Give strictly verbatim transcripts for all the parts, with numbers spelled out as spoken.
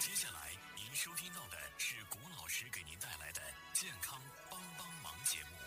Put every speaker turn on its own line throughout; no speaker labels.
接下来您收听到的是谷老师给您带来的健康帮帮忙节目。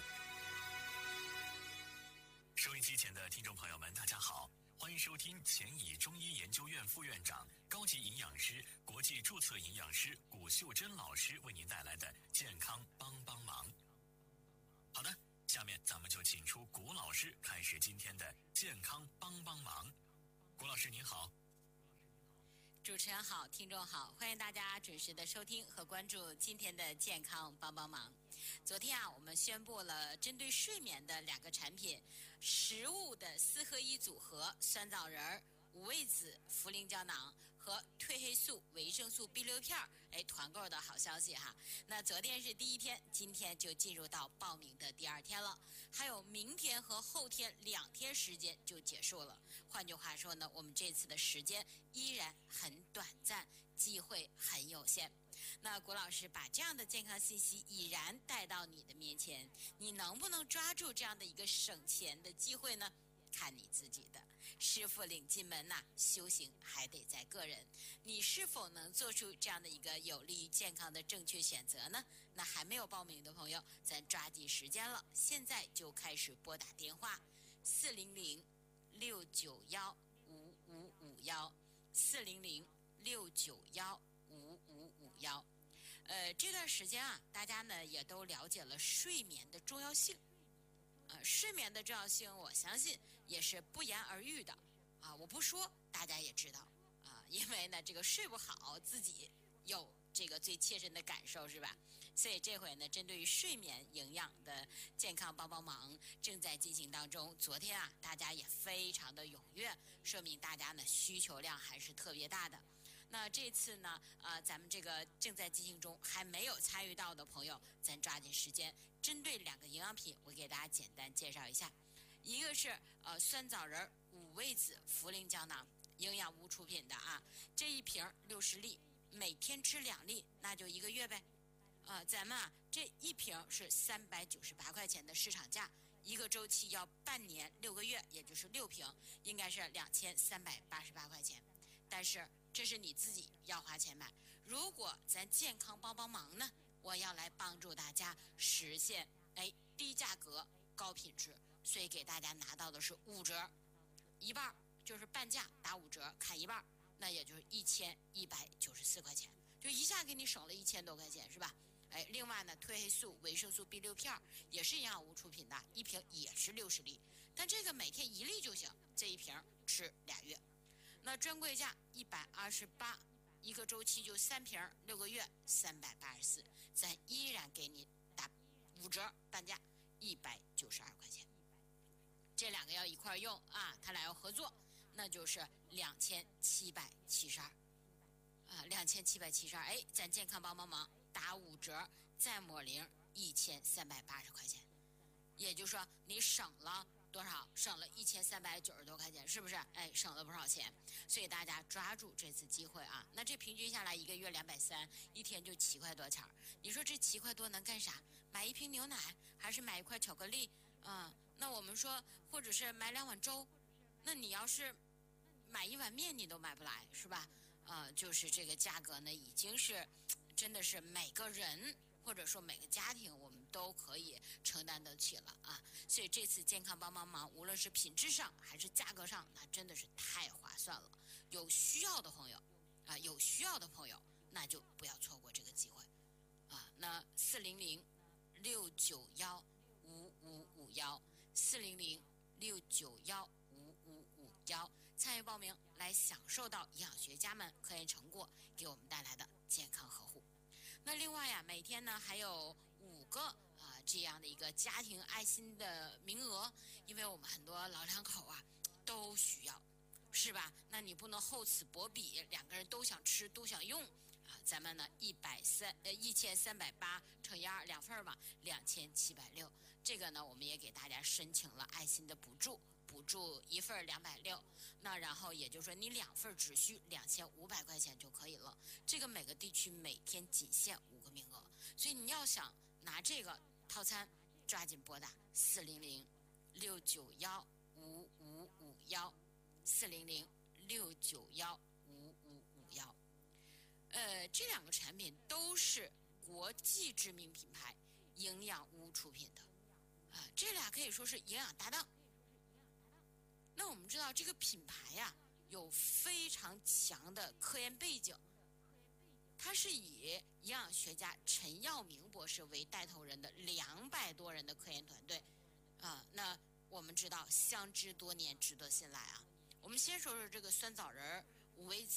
收音机前的听众朋友们，大家好，欢迎收听钱乙中医研究院副院长、高级营养师、国际注册营养师谷秀珍老师为您带来的健康帮帮忙。好的，下面咱们就请出谷老师开始今天的健康帮帮忙。谷老师您好。
主持人好，听众好，欢迎大家准时的收听和关注今天的健康帮帮忙。昨天啊，我们宣布了针对睡眠的两个产品，食物的四合一组合，酸枣仁、五味子、茯苓胶囊和褪黑素、维生素 B 六 片，哎，团购的好消息哈。那昨天是第一天，今天就进入到报名的第二天了，还有明天和后天两天时间就结束了。换句话说呢，我们这次的时间依然很短暂，机会很有限。那谷老师把这样的健康信息已然带到你的面前，你能不能抓住这样的一个省钱的机会呢？看你自己的。师傅领进门呐、啊，修行还得在个人。你是否能做出这样的一个有利于健康的正确选择呢？那还没有报名的朋友，咱抓紧时间了，现在就开始拨打电话四零零六九幺五五五幺四零零六九幺五五五幺。呃，这段时间啊，大家呢也都了解了睡眠的重要性。呃，睡眠的重要性，我相信也是不言而喻的啊！我不说，大家也知道啊，因为呢，这个睡不好，自己有这个最切身的感受，是吧？所以这回呢，针对于睡眠营养的健康帮帮忙正在进行当中。昨天啊，大家也非常的踊跃，说明大家呢需求量还是特别大的。那这次呢，呃，咱们这个正在进行中，还没有参与到的朋友，咱抓紧时间，针对两个营养品，我给大家简单介绍一下。一个是呃酸枣仁、五味子、茯苓胶囊，营养屋出品的啊，这一瓶六十粒，每天吃两粒，那就一个月呗。呃，咱们啊这一瓶是三百九十八块钱的市场价，一个周期要半年六个月，也就是六瓶，应该是两千三百八十八块钱。但是这是你自己要花钱买，如果咱健康帮帮忙呢，我要来帮助大家实现哎低价格高品质，所以给大家拿到的是五折，一半就是半价打五折，砍一半，那也就是一千一百九十四块钱，就一下给你省了一千多块钱，是吧？哎，另外呢，褪黑素、维生素 B 六 片也是营养屋出品的，一瓶也是六十粒，但这个每天一粒就行，这一瓶吃俩月。那专柜价一百二十八，一个周期就三瓶，六个月三百八十四，咱依然给你打五折半价，一百九十二块钱。这两个要一块用啊，他俩要合作，那就是两千七百七十二啊，两千七百七十二。哎，咱健康帮帮忙打五折，再抹零一千三百八十块钱，也就是说你省了。多少？省了一千三百九十多块钱，是不是？哎，省了不少钱，所以大家抓住这次机会啊！那这平均下来一个月两百三，一天就七块多钱。你说这七块多能干啥？买一瓶牛奶，还是买一块巧克力？嗯，那我们说，或者是买两碗粥，那你要是买一碗面，你都买不来，是吧？呃，就是这个价格呢，已经是真的是每个人。或者说每个家庭我们都可以承担得起了啊，所以这次健康帮帮忙，无论是品质上还是价格上，那真的是太划算了。有需要的朋友啊，有需要的朋友，那就不要错过这个机会啊。那四零零六九幺五五五幺四零零六九幺五五五幺，参与报名来享受到营养学家们科研成果给我们带来的健康呵护。那另外呀，每天呢还有五个啊、呃、这样的一个家庭爱心的名额，因为我们很多老两口啊都需要，是吧？那你不能厚此薄彼，两个人都想吃都想用啊，咱们呢一百三呃一千三百八乘以二两份嘛，两千七百六。这个呢，我们也给大家申请了爱心的补助。补助一份两百六，那然后也就是说你两份只需两千五百块钱就可以了。这个每个地区每天仅限五个名额，所以你要想拿这个套餐，抓紧拨打四零零六九幺五五五幺四零零六九幺五五五幺。呃， 这两个产品都是国际知名品牌营养屋出品的，啊，这俩可以说是营养搭档。那我们知道这个品牌呀、啊，有非常强的科研背景，它是以营养学家陈耀明博士为带头人的两百多人的科研团队，啊，那我们知道香知多年，值得信赖啊。我们先说说这个酸枣仁五味子